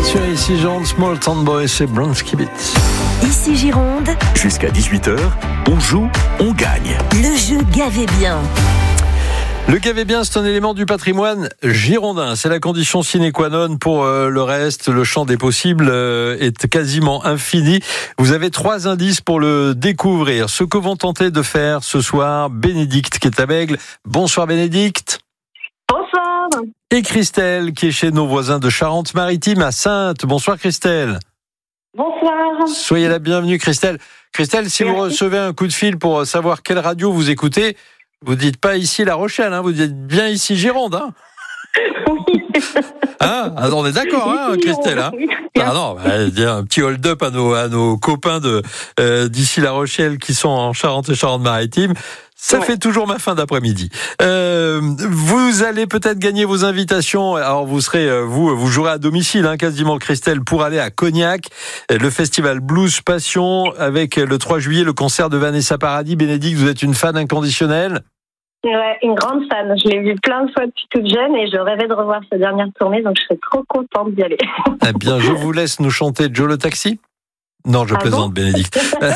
Sur Ici Gironde, Small Town Boy, c'est Bronski Beat. Ici Gironde, Jusqu'à 18h, on joue, on gagne. le jeu Gavez bien. Le gavé bien, c'est un élément du patrimoine girondin. C'est la condition sine qua non pour le reste. Le champ des possibles est quasiment infini. Vous avez 3 indices pour le découvrir. Ce que vont tenter de faire ce soir Bénédicte qui est à Bègle. Bonsoir Bénédicte. Bonsoir. Et Christelle qui est chez nos voisins de Charente-Maritime à Saintes. Bonsoir Christelle. Bonsoir. Soyez la bienvenue Christelle. Christelle, si vous recevez un coup de fil pour savoir quelle radio vous écoutez, vous dites pas ici La Rochelle, hein, vous dites bien ici Gironde. Hein. Oui. Hein, on est d'accord, hein, Christelle. Hein. Ah non, il y a un petit hold-up à nos copains d'ici La Rochelle qui sont en Charente et Charente-Maritime. Ça fait toujours ma fin d'après-midi. Vous allez peut-être gagner vos invitations. Alors vous serez, vous jouerez à domicile, hein, quasiment Christelle, pour aller à Cognac, le festival Blues Passion, avec le 3 juillet le concert de Vanessa Paradis. Bénédicte, vous êtes une fan inconditionnelle. Ouais, une grande fan. Je l'ai vue plein de fois depuis toute jeune et je rêvais de revoir sa dernière tournée, donc je serais trop contente d'y aller. Eh bien, je vous laisse nous chanter Joe le Taxi. Non, je plaisante, bon Bénédicte. Parce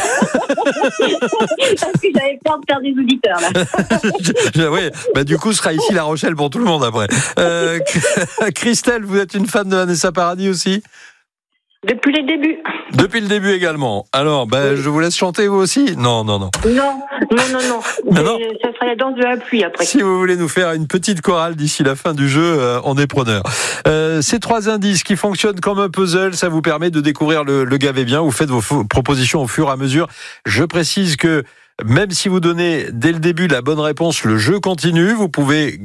que j'avais peur de perdre des auditeurs, là. Oui, du coup, ce sera ici La Rochelle pour tout le monde après. Christelle, vous êtes une fan de Vanessa Paradis aussi ? Depuis les débuts. Depuis le début également. Alors, je vous laisse chanter vous aussi ? Non. Non. Non. Ça sera la danse de la pluie après. Si vous voulez nous faire une petite chorale d'ici la fin du jeu, on est preneur. Ces 3 indices qui fonctionnent comme un puzzle, ça vous permet de découvrir le gavé bien. Vous faites vos propositions au fur et à mesure. Je précise que même si vous donnez dès le début la bonne réponse, le jeu continue. Vous pouvez